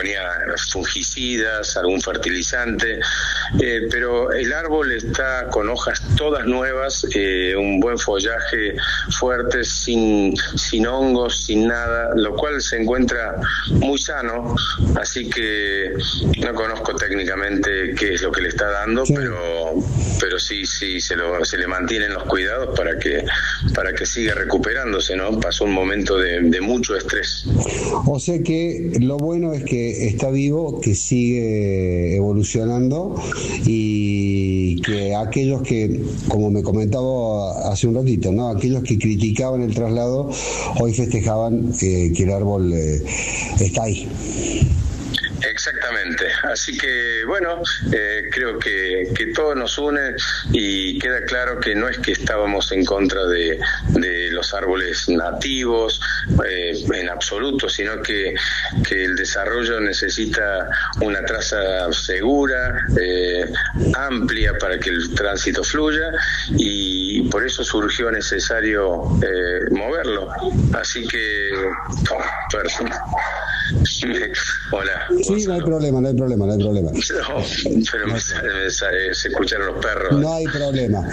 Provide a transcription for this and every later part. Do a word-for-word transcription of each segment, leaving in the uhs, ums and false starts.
ponía fungicidas, algún fertilizante, eh, pero el árbol está con hojas todas nuevas, eh, un buen follaje fuerte, sin, sin hongos, sin nada, lo cual se encuentra muy sano, así que no conozco técnicamente qué es lo que le está dando, sí. pero pero sí, sí, se, lo, se le mantienen los cuidados para que para que siga recuperándose, ¿no? Pasó un momento de, de mucho estrés. O sea que lo bueno es que está vivo, que sigue evolucionando y que aquellos que, como me comentaba hace un ratito, ¿no? Aquellos que criticaban el traslado, hoy festejaban eh, que el árbol eh, está ahí. Exactamente, así que bueno, eh, creo que, que todo nos une y queda claro que no es que estábamos en contra de, de los árboles nativos eh, en absoluto, sino que, que el desarrollo necesita una traza segura, eh, amplia para que el tránsito fluya y por eso surgió necesario eh, moverlo, así que oh, hola. Sí, no hay problema, no hay problema, no hay problema. No, pero me, sale, me sale, se escucharon los perros. No hay problema.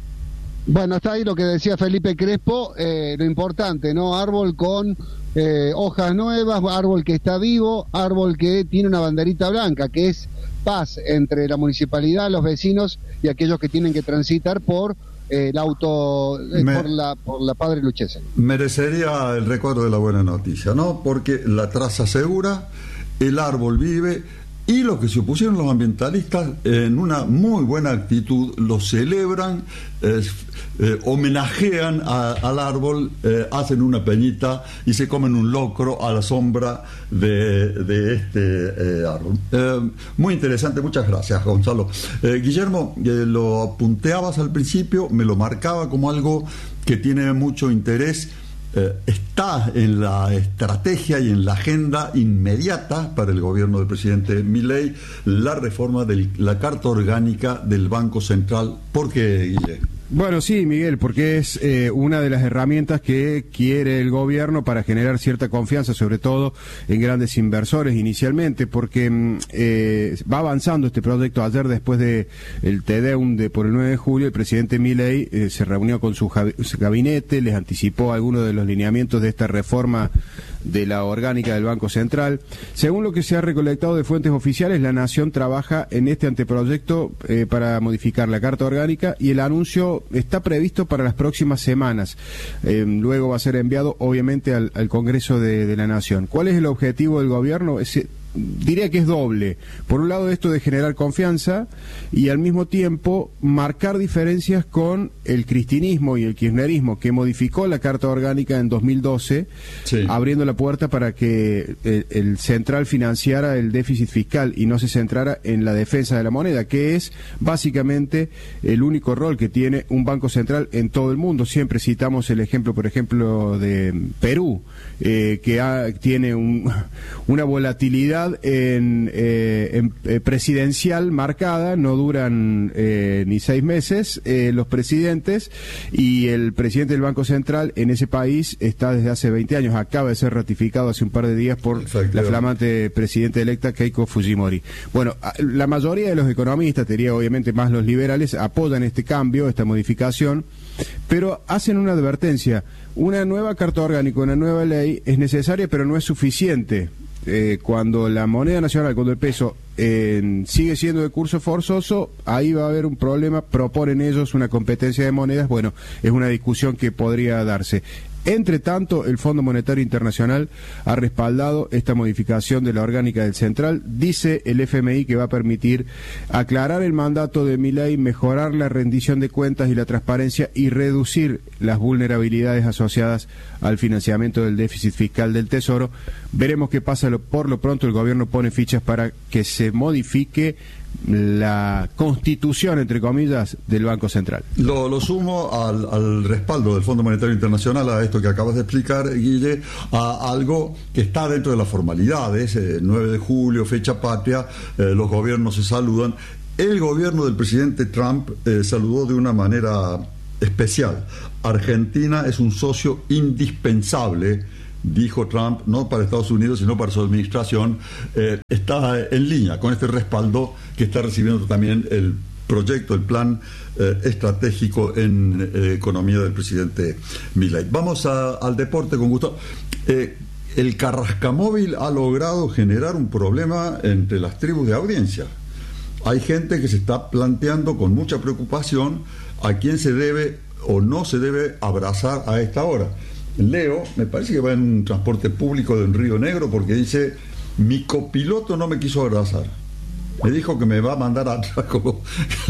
Bueno, está ahí lo que decía Felipe Crespo, eh, lo importante, ¿no? Árbol con eh, hojas nuevas, árbol que está vivo, árbol que tiene una banderita blanca, que es paz entre la municipalidad, los vecinos y aquellos que tienen que transitar por eh, el auto, eh, Me, por la por la Padre Lucchese. Merecería el recuerdo de la buena noticia, ¿no? Porque la traza segura, el árbol vive, y lo que se opusieron los ambientalistas en una muy buena actitud lo celebran, eh, eh, homenajean a, al árbol, eh, hacen una peñita y se comen un locro a la sombra de, de este eh, árbol. Eh, muy interesante, muchas gracias, Gonzalo. Eh, Guillermo, eh, lo punteabas al principio, me lo marcaba como algo que tiene mucho interés. Eh, está en la estrategia y en la agenda inmediata para el gobierno del presidente Milei la reforma de la Carta Orgánica del Banco Central. ¿Por qué, Guille? Bueno, sí, Miguel, porque es eh, una de las herramientas que quiere el gobierno para generar cierta confianza, sobre todo en grandes inversores inicialmente, porque eh, va avanzando este proyecto. Ayer, después de el Tedeum de por el nueve de julio, el presidente Milei eh, se reunió con su, su gabinete, les anticipó algunos de los lineamientos de esta reforma de la orgánica del Banco Central. Según lo que se ha recolectado de fuentes oficiales, la Nación trabaja en este anteproyecto eh, para modificar la Carta Orgánica y el anuncio está previsto para las próximas semanas. Eh, luego va a ser enviado, obviamente, al, al Congreso de, de la Nación. ¿Cuál es el objetivo del gobierno? Es, diría que es doble. Por un lado, esto de generar confianza y al mismo tiempo marcar diferencias con el cristinismo y el kirchnerismo, que modificó la Carta Orgánica en dos mil doce, sí, abriendo la puerta para que el, el central financiara el déficit fiscal y no se centrara en la defensa de la moneda, que es básicamente el único rol que tiene un banco central en todo el mundo. Siempre citamos el ejemplo, por ejemplo, de Perú, eh, que ha, tiene un, una volatilidad En, eh, en eh, presidencial marcada, no duran eh, ni seis meses eh, los presidentes, y el presidente del Banco Central en ese país está desde hace veinte años, acaba de ser ratificado hace un par de días por la flamante presidenta electa Keiko Fujimori. Bueno, la mayoría de los economistas, te diría obviamente más los liberales, apoyan este cambio, esta modificación, pero hacen una advertencia: una nueva Carta Orgánica, una nueva ley es necesaria, pero no es suficiente. Eh, cuando la moneda nacional, cuando el peso eh, sigue siendo de curso forzoso, ahí va a haber un problema. Proponen ellos una competencia de monedas. Bueno, es una discusión que podría darse. Entre tanto, el Fondo Monetario Internacional ha respaldado esta modificación de la orgánica del Central. Dice el F M I que va a permitir aclarar el mandato de Milei, mejorar la rendición de cuentas y la transparencia y reducir las vulnerabilidades asociadas al financiamiento del déficit fiscal del Tesoro. Veremos qué pasa. Por lo pronto, el gobierno pone fichas para que se modifique la constitución, entre comillas, del Banco Central. Lo, lo sumo al, al respaldo del Fondo Monetario Internacional a esto que acabas de explicar, Guille, a algo que está dentro de las formalidades. El nueve de julio, fecha patria, eh, los gobiernos se saludan. El gobierno del presidente Trump eh, saludó de una manera especial. Argentina es un socio indispensable dijo Trump, no para Estados Unidos, sino para su administración, eh, está en línea con este respaldo que está recibiendo también el proyecto, el plan eh, estratégico en eh, economía del presidente Milei. Vamos a, al deporte con gusto. Eh, el Carrascamóvil ha logrado generar un problema entre las tribus de audiencia. Hay gente que se está planteando con mucha preocupación a quién se debe o no se debe abrazar a esta hora. Leo, me parece que va en un transporte público de Río Negro porque dice, mi copiloto no me quiso abrazar. Me dijo que me va a mandar atrás con los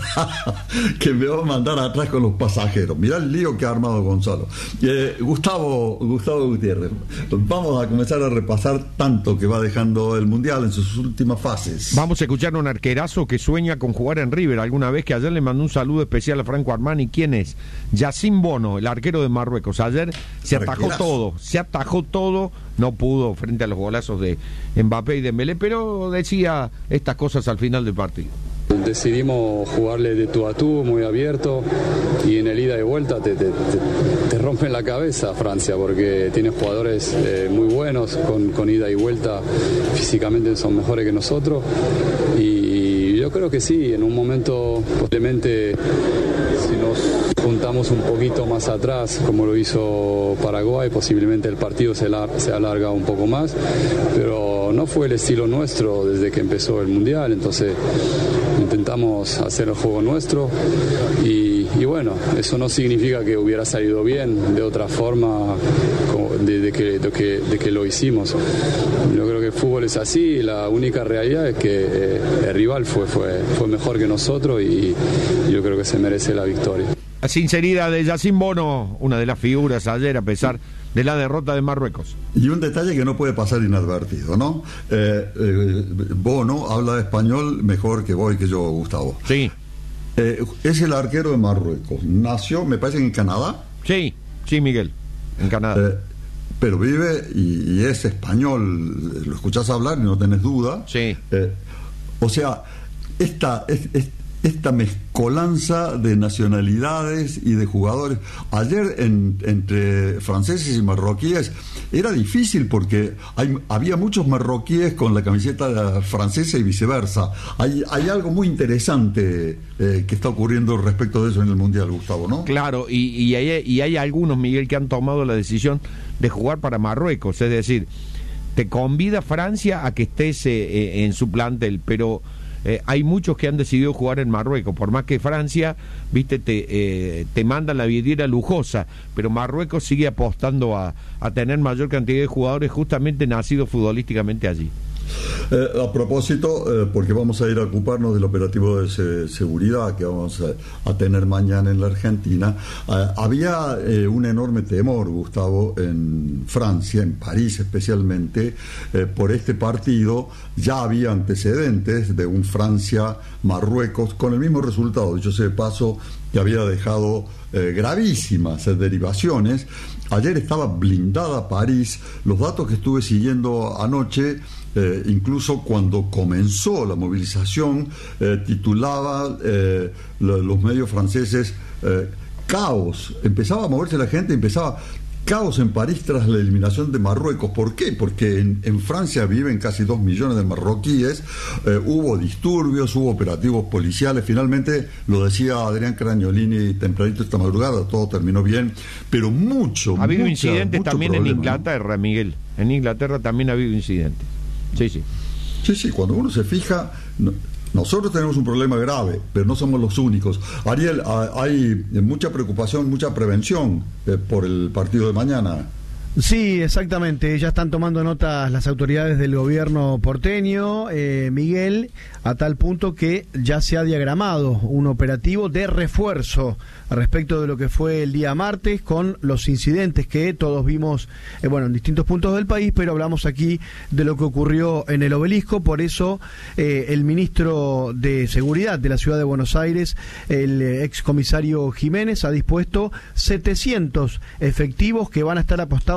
que me va a mandar atrás con los pasajeros. Mirá el lío que ha armado Gonzalo. Eh, Gustavo, Gustavo Gutiérrez, vamos a comenzar a repasar tanto que va dejando el Mundial en sus últimas fases. Vamos a escuchar a un arquerazo que sueña con jugar en River alguna vez, que ayer le mandó un saludo especial a Franco Armani. ¿Quién es? Yacine Bono, el arquero de Marruecos. Ayer se atajó Arquerazo. todo, se atajó todo. No pudo frente a los golazos de Mbappé y Dembélé, pero decía estas cosas al final del partido. Decidimos jugarle de tú a tú, muy abierto, y en el ida y vuelta te, te, te, te rompen la cabeza Francia, porque tiene jugadores eh, muy buenos, con, con ida y vuelta físicamente son mejores que nosotros, y yo creo que sí, en un momento posiblemente si nos juntamos un poquito más atrás, como lo hizo Paraguay, posiblemente el partido se, la, se alarga un poco más, pero no fue el estilo nuestro desde que empezó el Mundial, entonces intentamos hacer el juego nuestro y, y bueno, eso no significa que hubiera salido bien de otra forma de, de, que, de, que, de que lo hicimos. Yo creo que el fútbol es así, la única realidad es que eh, el rival fue, fue, fue mejor que nosotros y yo creo que se merece la victoria. La sinceridad de Yacine Bono, una de las figuras ayer a pesar de la derrota de Marruecos. Y un detalle que no puede pasar inadvertido, ¿no? Eh, eh, Bono habla español mejor que vos y que yo, Gustavo. Sí. Eh, es el arquero de Marruecos. Nació, me parece, en Canadá. Sí, sí, Miguel, en Canadá. Eh, pero vive y, y es español. Lo escuchás hablar y no tenés duda. Sí. Eh, o sea, esta... Es, es, esta mezcolanza de nacionalidades y de jugadores. Ayer en, entre franceses y marroquíes era difícil porque hay, había muchos marroquíes con la camiseta francesa y viceversa. Hay, hay algo muy interesante eh, que está ocurriendo respecto de eso en el Mundial, Gustavo, ¿no? Claro, y, y, hay, y hay algunos, Miguel, que han tomado la decisión de jugar para Marruecos, es decir, te convida Francia a que estés eh, en su plantel, pero Eh, hay muchos que han decidido jugar en Marruecos, por más que Francia, viste, te, eh, te manda la vidriera lujosa, pero Marruecos sigue apostando a, a tener mayor cantidad de jugadores justamente nacidos futbolísticamente allí. Eh, a propósito, eh, porque vamos a ir a ocuparnos del operativo de se seguridad que vamos a, a tener mañana en la Argentina, eh, había eh, un enorme temor, Gustavo, en Francia, en París especialmente, eh, por este partido. Ya había antecedentes de un Francia-Marruecos con el mismo resultado, dicho sea de paso, que había dejado eh, gravísimas eh, derivaciones. Ayer estaba blindada París. Los datos que estuve siguiendo anoche, eh, incluso cuando comenzó la movilización, eh, titulaba eh, lo, los medios franceses eh, caos. Empezaba a moverse la gente, empezaba caos en París tras la eliminación de Marruecos. ¿Por qué? Porque en, en Francia viven casi dos millones de marroquíes, eh, hubo disturbios, hubo operativos policiales, finalmente, lo decía Adrián Cragnolini tempranito esta madrugada, todo terminó bien, pero mucho, Ha habido mucha, incidentes mucho también problema, en Inglaterra, ¿no? Miguel, en Inglaterra también ha habido incidentes. Sí, sí. Sí, sí, cuando uno se fija... No, nosotros tenemos un problema grave, pero no somos los únicos. Ariel, hay mucha preocupación, mucha prevención eh, por el partido de mañana. Sí, exactamente. Ya están tomando notas las autoridades del gobierno porteño, eh, Miguel, a tal punto que ya se ha diagramado un operativo de refuerzo respecto de lo que fue el día martes con los incidentes que todos vimos, eh, bueno, en distintos puntos del país, pero hablamos aquí de lo que ocurrió en el Obelisco. Por eso eh, el ministro de Seguridad de la Ciudad de Buenos Aires, el eh, excomisario Jiménez, ha dispuesto setecientos efectivos que van a estar apostados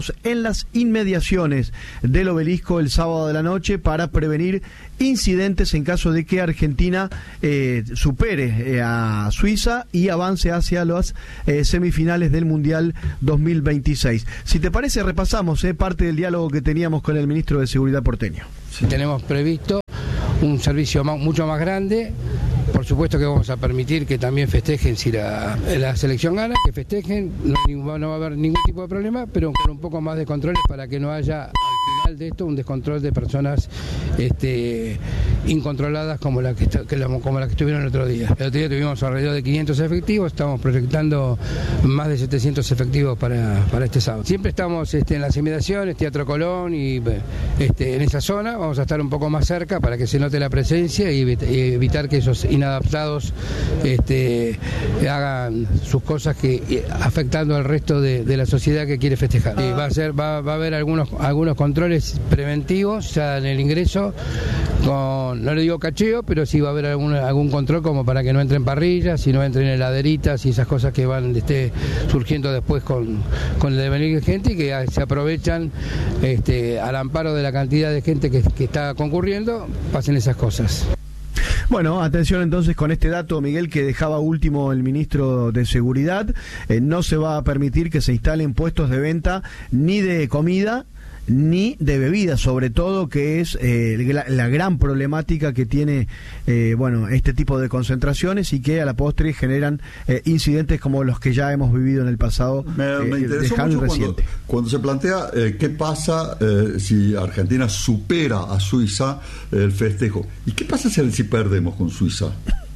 ubicados en las inmediaciones del obelisco el sábado de la noche para prevenir incidentes en caso de que Argentina eh, supere eh, a Suiza y avance hacia las eh, semifinales del Mundial dos mil veintiséis. Si te parece, repasamos eh, parte del diálogo que teníamos con el ministro de Seguridad porteño. Sí. Tenemos previsto un servicio más, mucho más grande. Por supuesto que vamos a permitir que también festejen si la, la selección gana, que festejen, no, hay ningún, no va a haber ningún tipo de problema, pero con un poco más de controles para que no haya al final de esto un descontrol de personas este, incontroladas como la que, está, que la, como la que estuvieron el otro día. El otro día tuvimos alrededor de quinientos efectivos, estamos proyectando más de setecientos efectivos para, para este sábado. Siempre estamos este, en las inmediaciones, Teatro Colón y este, en esa zona, vamos a estar un poco más cerca para que se note la presencia y, y evitar que esos inadaptados este, hagan sus cosas que afectando al resto de, de la sociedad que quiere festejar. Y va a ser, va, va a haber algunos algunos controles preventivos ya en el ingreso, con, no le digo cacheo, pero sí va a haber algún, algún control como para que no entren parrillas y no entren heladeritas y esas cosas que van este, surgiendo después con, con el devenir de gente y que se aprovechan este, al amparo de la cantidad de gente que, que está concurriendo, pasen esas cosas. Bueno, atención entonces con este dato, Miguel, que dejaba último el ministro de Seguridad. Eh, no se va a permitir que se instalen puestos de venta ni de comida ni de bebida, sobre todo, que es eh, la, la gran problemática que tiene eh, bueno este tipo de concentraciones y que a la postre generan eh, incidentes como los que ya hemos vivido en el pasado. Me, eh, me interesó mucho cuando, cuando se plantea eh, qué pasa eh, si Argentina supera a Suiza eh, el festejo. ¿Y qué pasa si, si perdemos con Suiza?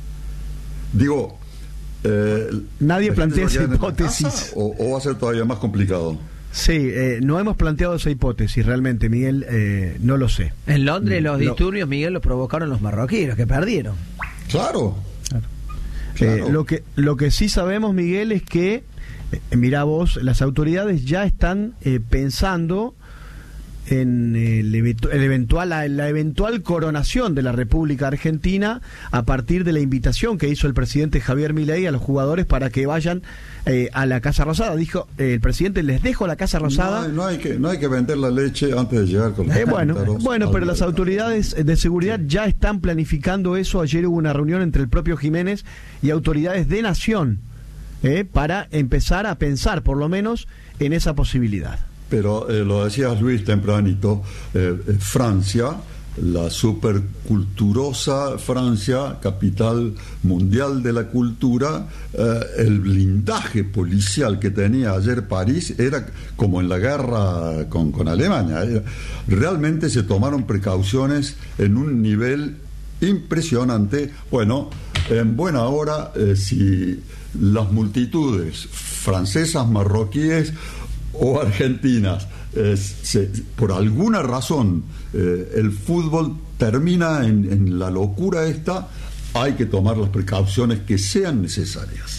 Digo, eh, nadie plantea esa hipótesis. O, ¿O va a ser todavía más complicado? Sí, eh, no hemos planteado esa hipótesis realmente, Miguel, eh, no lo sé. En Londres los no. disturbios, Miguel, los provocaron los marroquíes, los que perdieron. Claro. Claro. Claro. Eh, lo que lo que sí sabemos, Miguel, es que, eh, mirá vos, las autoridades ya están eh, pensando en el, eventu el eventual la, la eventual coronación de la República Argentina a partir de la invitación que hizo el presidente Javier Milei a los jugadores para que vayan eh, a la Casa Rosada. Dijo eh, el presidente, les dejo la Casa Rosada. No, no hay que no hay que vender la leche antes de llegar con los eh, bueno, bueno, pero las autoridades de seguridad ya están planificando eso. Ayer hubo una reunión entre el propio Jiménez y autoridades de Nación eh, para empezar a pensar, por lo menos, en esa posibilidad. Pero eh, lo decías, Luis, tempranito, eh, eh, Francia, la superculturosa Francia, capital mundial de la cultura, eh, el blindaje policial que tenía ayer París era como en la guerra con, con Alemania. Era, realmente se tomaron precauciones en un nivel impresionante. Bueno, en buena hora, eh, si las multitudes francesas, marroquíes o argentinas, eh, se, por alguna razón eh, el fútbol termina en, en la locura esta, hay que tomar las precauciones que sean necesarias.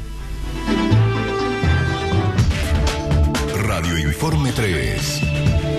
Radio Informe tres.